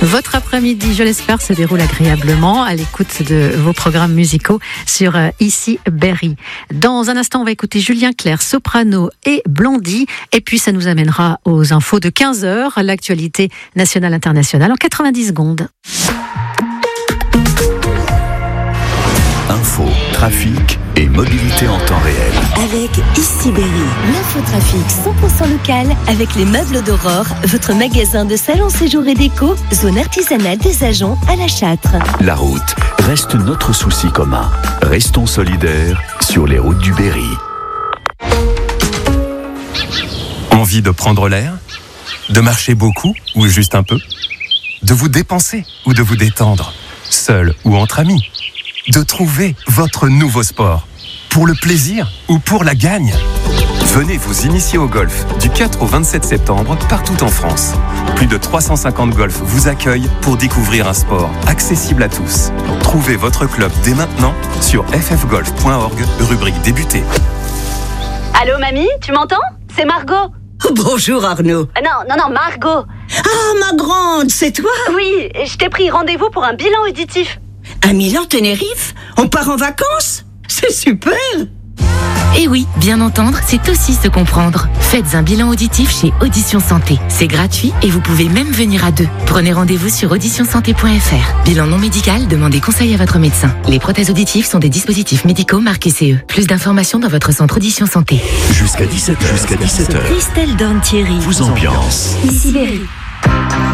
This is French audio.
Votre après-midi, je l'espère, se déroule agréablement à l'écoute de vos programmes musicaux sur Ici Berry. Dans un instant, on va écouter Julien Clerc, soprano et Blondie. Et puis, ça nous amènera aux infos de 15h, l'actualité nationale internationale en 90 secondes. Info, trafic et mobilité en temps réel. Avec Ici Berry, l'infotrafic 100% local avec les meubles d'Aurore, votre magasin de salon, séjour et déco, zone artisanale des Agents à La Châtre. La route reste notre souci commun. Restons solidaires sur les routes du Berry. Envie de prendre l'air ? De marcher beaucoup ou juste un peu ? De vous dépenser ou de vous détendre ? Seul ou entre amis ? De trouver votre nouveau sport, pour le plaisir ou pour la gagne. Venez vous initier au golf du 4 au 27 septembre partout en France. Plus de 350 golfs vous accueillent pour découvrir un sport accessible à tous. Trouvez votre club dès maintenant sur ffgolf.org, rubrique débuter. Allô mamie, tu m'entends ? C'est Margot. Bonjour Arnaud. Non, Margot. Ah, ma grande, c'est toi ? Oui, je t'ai pris rendez-vous pour un bilan auditif. À Milan-Tenerife ? On part en vacances ? C'est super ! Et oui, bien entendre, c'est aussi se comprendre. Faites un bilan auditif chez Audition Santé. C'est gratuit et vous pouvez même venir à deux. Prenez rendez-vous sur auditionsanté.fr. Bilan non médical, demandez conseil à votre médecin. Les prothèses auditives sont des dispositifs médicaux marqués CE. Plus d'informations dans votre centre Audition Santé. Jusqu'à 17h. Christelle Dantieri Vous ambiance. Ici Berry.